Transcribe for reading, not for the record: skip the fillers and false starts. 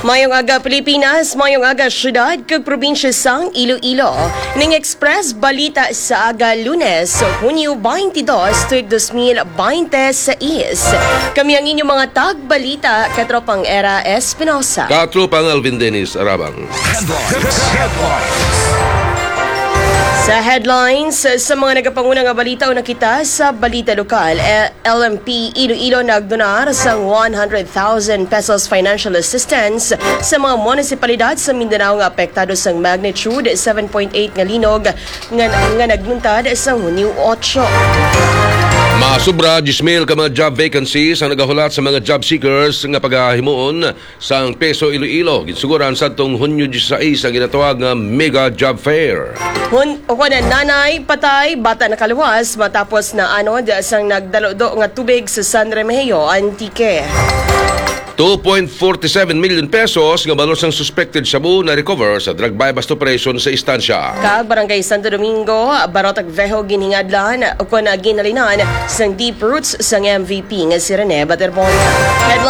Mayong aga Pilipinas, mayong aga syudad kag probinsya sang Iloilo. Ning express balita sa aga Lunes, Hunyo 22, tuig 2026. Kami ang inyong mga tagbalita, katropang Era Espinosa. Katropang Alvin Dennis Arabang. Sa headlines, sa mga nagapangunang balita o nakita sa balita lokal, LMP Iloilo nagdonar sa 100,000 pesos financial assistance sa mga munisipalidad sa Mindanao nga apektado sa magnitude 7.8 nga linog nga nagluntad sa Hunyo 8. Masubra 10,000 ka mga job vacancies ang nagahulat sa mga job seekers nga paghahimuon sa Peso Iloilo. Ginsuguran sa itong Hunyo 16 ang ginatawag nga Mega Job Fair. Nanay, patay, bata na kaluwas matapos na anod sang nagdalodo nga tubig sa San Remigio, Antique. 2.47 million pesos nga balos ang suspected shabu na recover sa drug buy-bust operation sa istansya. Kag Barangay Santo Domingo, Barotag Vejo ginhingadlan o ginalinan sang deep roots sang MVP nga si Rene Baterbon.